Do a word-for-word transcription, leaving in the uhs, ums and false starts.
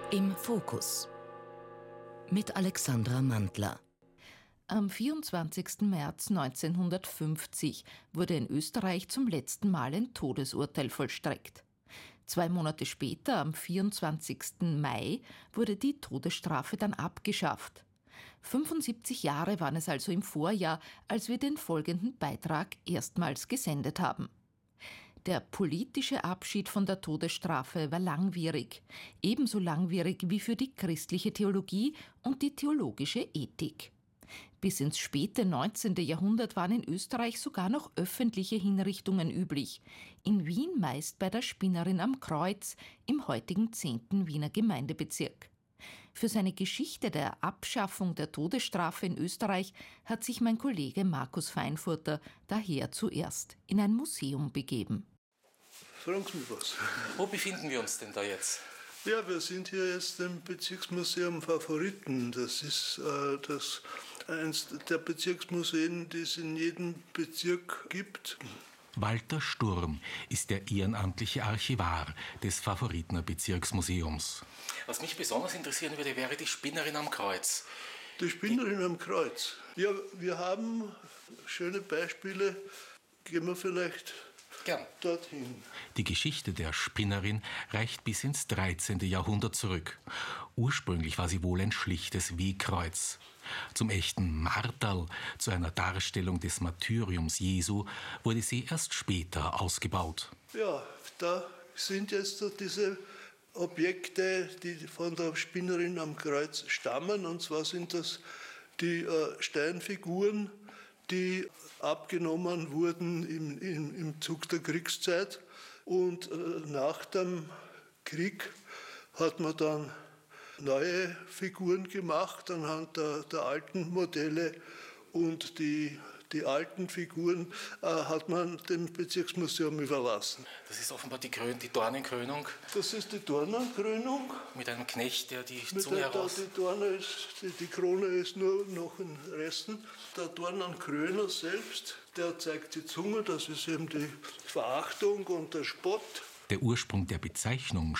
Im Fokus mit Alexandra Mandler. Am vierundzwanzigsten März neunzehnhundertfünfzig wurde in Österreich zum letzten Mal ein Todesurteil vollstreckt. Zwei Monate später, am vierundzwanzigsten Mai, wurde die Todesstrafe dann abgeschafft. fünfundsiebzig Jahre waren es also im Vorjahr, als wir den folgenden Beitrag erstmals gesendet haben. Der politische Abschied von der Todesstrafe war langwierig, ebenso langwierig wie für die christliche Theologie und die theologische Ethik. Bis ins späte neunzehnte Jahrhundert waren in Österreich sogar noch öffentliche Hinrichtungen üblich. In Wien meist bei der Spinnerin am Kreuz im heutigen zehnten Wiener Gemeindebezirk. Für seine Geschichte der Abschaffung der Todesstrafe in Österreich hat sich mein Kollege Markus Feinfurter daher zuerst in ein Museum begeben. Fragen Sie mich was. Wo befinden wir uns denn da jetzt? Ja, wir sind hier jetzt im Bezirksmuseum Favoriten. Das ist äh, das eins der Bezirksmuseen, die es in jedem Bezirk gibt. Walter Sturm ist der ehrenamtliche Archivar des Favoritener Bezirksmuseums. Was mich besonders interessieren würde, wäre die Spinnerin am Kreuz. Die Spinnerin am Kreuz. Ja, wir haben schöne Beispiele. Gehen wir vielleicht Gern. dorthin. Die Geschichte der Spinnerin reicht bis ins dreizehnte Jahrhundert zurück. Ursprünglich war sie wohl ein schlichtes Wegkreuz. Zum echten Marterl, zu einer Darstellung des Martyriums Jesu, wurde sie erst später ausgebaut. Ja, da sind jetzt so diese Objekte, die von der Spinnerin am Kreuz stammen. Und zwar sind das die äh, Steinfiguren, die abgenommen wurden im, im, im Zug der Kriegszeit. Und äh, nach dem Krieg hat man dann neue Figuren gemacht anhand der, der alten Modelle. Und die, die alten Figuren äh, hat man dem Bezirksmuseum überlassen. Das ist offenbar die, Krön- die Dornenkrönung. Das ist die Dornenkrönung. Mit einem Knecht, der die Mit Zunge der, heraus... Die, Dorne ist, die, die Krone ist nur noch in Resten. Der Dornenkröner selbst, der zeigt die Zunge, das ist eben die Verachtung und der Spott. Der Ursprung der Bezeichnung